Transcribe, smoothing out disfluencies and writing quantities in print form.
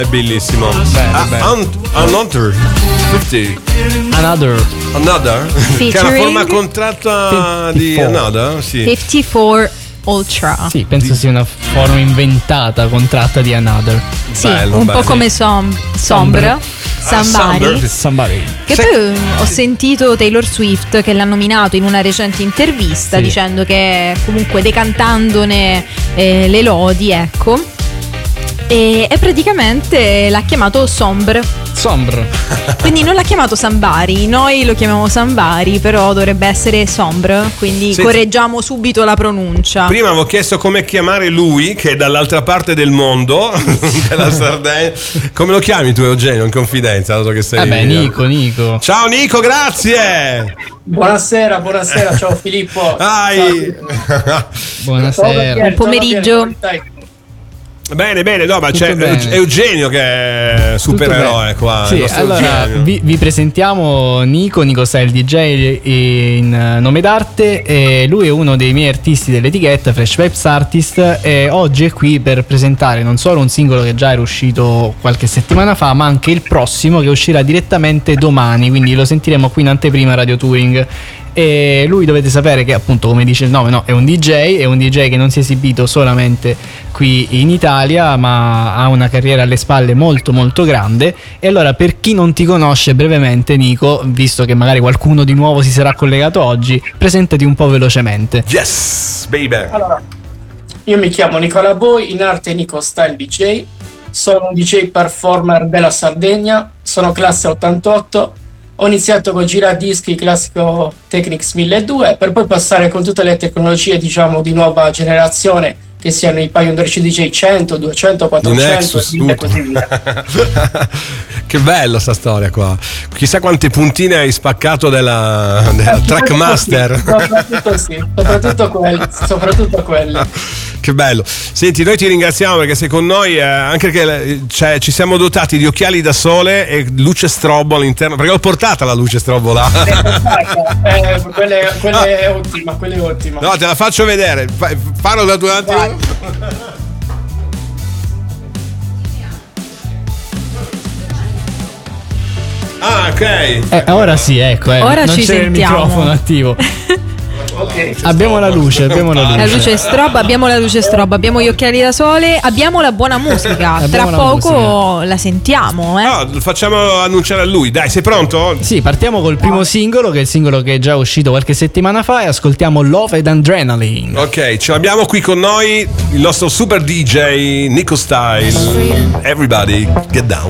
È bellissimo. Another 50. Another? Che è una forma contratta 54. Di Another? Sì. 54 Ultra. Sì, penso sia una forma inventata, contratta di Another. Sì, bello. Po' come Sombre. Somebody. Che poi ho sentito Taylor Swift che l'ha nominato in una recente intervista, sì, dicendo che comunque decantandone le lodi, ecco. E praticamente l'ha chiamato Sombre. Quindi non l'ha chiamato Sambari, noi lo chiamiamo Sambari, però dovrebbe essere Sombre, quindi correggiamo subito la pronuncia. Prima avevo chiesto come chiamare lui, che è dall'altra parte del mondo, della Sardegna. Come lo chiami tu, Eugenio, in confidenza, dato che sei... Vabbè, Nico. Ciao Nico, grazie. Buonasera, ciao Filippo. Buonasera. Buon pomeriggio. Bene, no, ma c'è Eugenio che è supereroe qua. Sì, allora vi presentiamo Nico Style DJ in nome d'arte, e lui è uno dei miei artisti dell'etichetta Fresh Vibes Artist, e oggi è qui per presentare non solo un singolo che già era uscito qualche settimana fa, ma anche il prossimo che uscirà direttamente domani, quindi lo sentiremo qui in anteprima Radio Touring. E lui, dovete sapere che appunto, come dice il nome, no, è un DJ che non si è esibito solamente qui in Italia, ma ha una carriera alle spalle molto molto grande. E allora, per chi non ti conosce, brevemente Nico, visto che magari qualcuno di nuovo si sarà collegato oggi, presentati un po' velocemente. Yes, baby. Allora, io mi chiamo Nicola Boi, in arte Nico Style DJ, sono un DJ performer della Sardegna, sono classe 88. Ho iniziato con giradischi classico Technics 1200, per poi passare con tutte le tecnologie, diciamo, di nuova generazione, che siano i Pioneer DJ 100, 200, 400 e così via. Che bella sta storia qua. Chissà quante puntine hai spaccato della Trackmaster. Soprattutto quelle. Che bello. Senti, noi ti ringraziamo perché sei con noi, anche perché ci siamo dotati di occhiali da sole e luce strobo all'interno, perché l'ho portata la luce strobo là. Quella è ottima. No, te la faccio vedere. Parlo da tu un attimo. Ok. Ora sì, ecco. Ora non ci c'è sentiamo. Il microfono attivo. Okay, abbiamo la luce. La luce strobo, abbiamo gli occhiali da sole, abbiamo la buona musica. Tra poco la sentiamo. No, facciamo annunciare a lui. Dai, sei pronto? Sì, partiamo col primo singolo, che è il singolo che è già uscito qualche settimana fa, e ascoltiamo Love and Adrenaline. Ok, ce l'abbiamo qui con noi il nostro super DJ Nico Style. Everybody get down.